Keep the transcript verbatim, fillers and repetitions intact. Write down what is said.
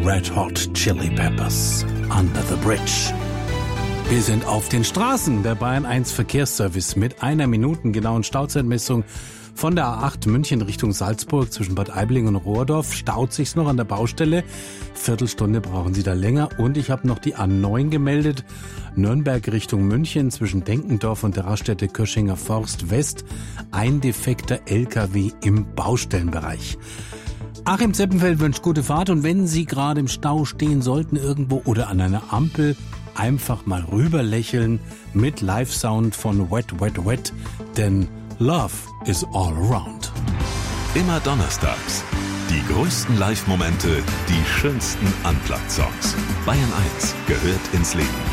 Red Hot Chili Peppers, Under the Bridge. Wir sind auf den Straßen. Der Bayern eins Verkehrsservice mit einer minutengenauen Stauzeitmessung von der A acht München Richtung Salzburg zwischen Bad Aibling und Rohrdorf. Staut sich's noch an der Baustelle. Viertelstunde brauchen Sie da länger. Und ich habe noch die A neun gemeldet. Nürnberg Richtung München zwischen Denkendorf und der Raststätte Köschinger Forst West. Ein defekter L K W im Baustellenbereich. Achim Zeppenfeld wünscht gute Fahrt. Und wenn Sie gerade im Stau stehen sollten irgendwo oder an einer Ampel, einfach mal rüber lächeln mit Live-Sound von Wet, Wet, Wet, denn Love is all around. Immer donnerstags. Die größten Live-Momente, die schönsten Unplugged-Songs. Bayern eins gehört ins Leben.